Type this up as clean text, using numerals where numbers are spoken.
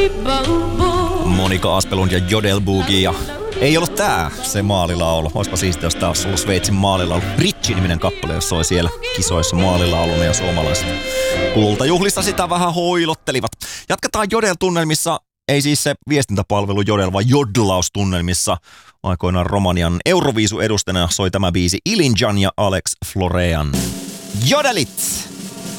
Monika Aspelund ja Jodel Boogie ja ei ollut tää se maalilaulu. Oispa siistiä, jos tää olisi ollut Sveitsin maalilaulu. Ritchie-niminen kappale, jos soi siellä kisoissa maalilauluna ja suomalaiset kultajuhlissa sitä vähän hoilottelivat. Jatketaan Jodel-tunnelmissa, ei siis se viestintäpalvelu Jodel, vaan Jodlaustunnelmissa. Aikoinaan Romanian Euroviisu edustajana soi tämä biisi Ilinjan ja Alex Florean. Jodelit!